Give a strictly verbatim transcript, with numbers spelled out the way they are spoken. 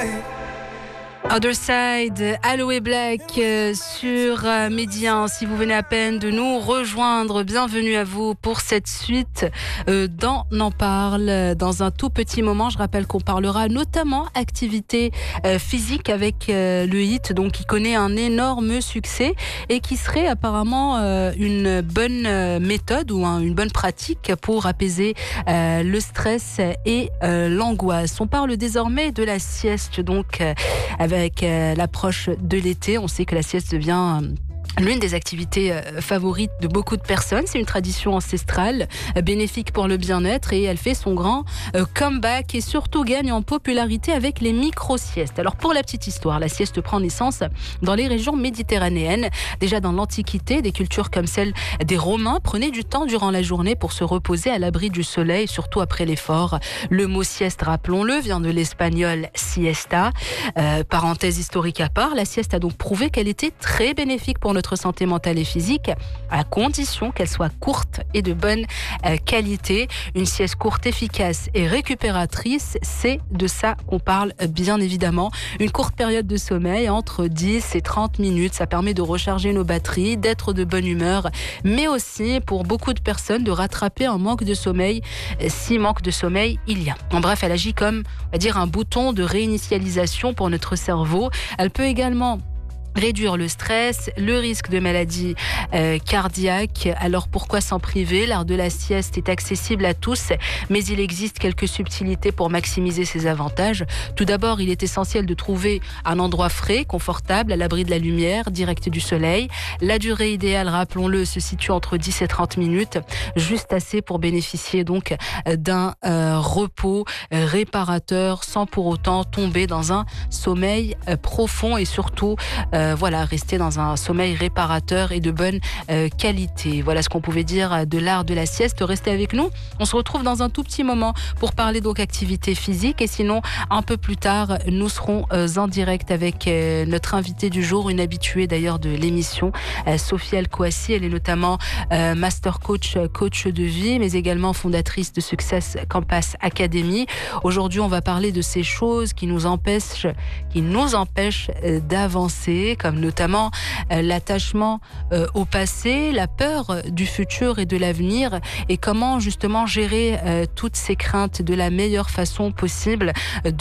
Other Side, Aloe Black euh, sur euh, Média. Si vous venez à peine de nous rejoindre, bienvenue à vous pour cette suite euh, dans N'en parle. Dans un tout petit moment, je rappelle qu'on parlera notamment activité euh, physique avec euh, le hit, donc qui connaît un énorme succès et qui serait apparemment euh, une bonne euh, méthode ou hein, une bonne pratique pour apaiser euh, le stress et euh, l'angoisse. On parle désormais de la sieste, donc euh, avec Avec euh, l'approche de l'été, on sait que la sieste devient euh, l'une des activités euh, favorites de beaucoup de personnes. C'est une tradition ancestrale, euh, bénéfique pour le bien-être, et elle fait son grand euh, comeback et surtout gagne en popularité avec les micro-siestes. Alors pour la petite histoire, la sieste prend naissance dans les régions méditerranéennes. Déjà dans l'Antiquité, des cultures comme celle des Romains prenaient du temps durant la journée pour se reposer à l'abri du soleil, surtout après l'effort. Le mot sieste, rappelons-le, vient de l'espagnol siesta. Euh, parenthèse historique à part, la sieste a donc prouvé qu'elle était très bénéfique pour notre santé mentale et physique, à condition qu'elle soit courte et de bonne euh, qualité. Une sieste courte, efficace et récupératrice, c'est de ça qu'on parle bien évidemment. Une courte période de sommeil, entre dix et trente minutes, ça permet de recharger nos batteries, d'être de bonne humeur, mais aussi pour beaucoup de personnes de rattraper un manque de sommeil, si manque de sommeil il y a. En bref, elle agit comme, on va dire, un bouton de réinitialisation pour notre cerveau. Elle peut également réduire le stress, le risque de maladie euh, cardiaque. Alors pourquoi s'en priver? L'art de la sieste est accessible à tous, mais il existe quelques subtilités pour maximiser ses avantages. Tout d'abord, il est essentiel de trouver un endroit frais, confortable, à l'abri de la lumière, direct du soleil. La durée idéale, rappelons-le, se situe entre dix et trente minutes, juste assez pour bénéficier donc d'un euh, repos réparateur sans pour autant tomber dans un sommeil euh, profond et surtout euh, Euh, voilà, rester dans un sommeil réparateur et de bonne euh, qualité. Voilà ce qu'on pouvait dire de l'art de la sieste. Restez avec nous. On se retrouve dans un tout petit moment pour parler donc activité physique. Et sinon, un peu plus tard, nous serons euh, en direct avec euh, notre invitée du jour, une habituée d'ailleurs de l'émission, euh, Sophie Alcoassi. Elle est notamment euh, master coach, coach de vie, mais également fondatrice de Success Campus Academy. Aujourd'hui, on va parler de ces choses qui nous empêchent, qui nous empêchent euh, d'avancer, comme notamment euh, l'attachement euh, au passé, la peur du futur et de l'avenir, et comment justement gérer euh, toutes ces craintes de la meilleure façon possible.